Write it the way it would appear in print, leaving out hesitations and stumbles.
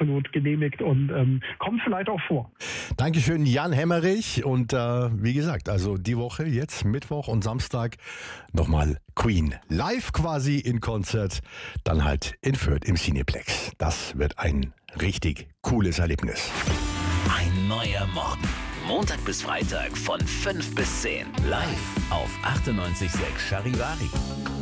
absolut genehmigt und kommt vielleicht auch vor. Dankeschön, Jan Hemmerich. Und wie gesagt, also die Woche jetzt, Mittwoch und Samstag, nochmal Queen live quasi in Konzert, dann halt in Fürth im Cineplex. Das wird ein richtig cooles Erlebnis. Ein neuer Morgen. Montag bis Freitag von 5 bis 10. Live auf 98.6 Charivari.